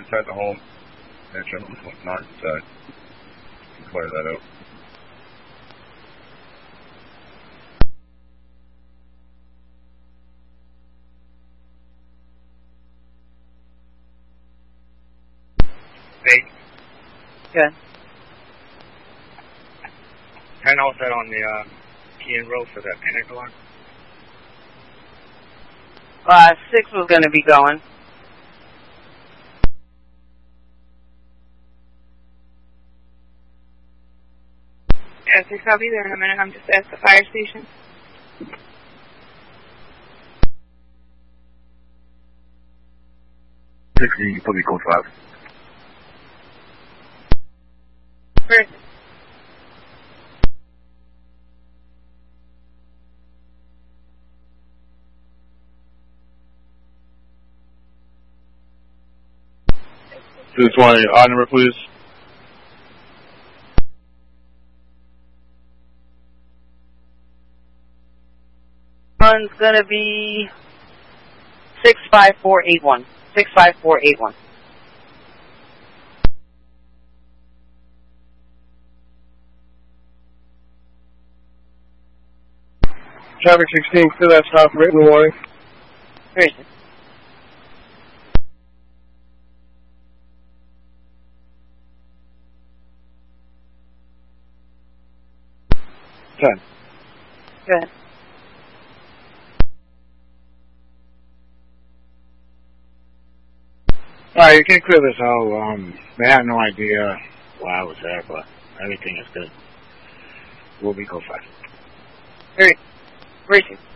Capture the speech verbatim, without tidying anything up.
inside the home. That gentleman was not inside. You can clear that out. Hey. Good. ten all set on the uh, key and row for that panic alarm. Uh, six was going to be going. Yeah, six, I'll be there in a minute. I'm just at the fire station. Six, you can put me code five. Where is it? This one, odd number, please. One's going to be six five four eight one. six five four eight one. Traffic sixteen, still that stop, written warning. Where is it? ten. Good. Alright, you can clear this out. Um, they had no idea why I was there, but everything is good. We'll be go fast. Where, where is it?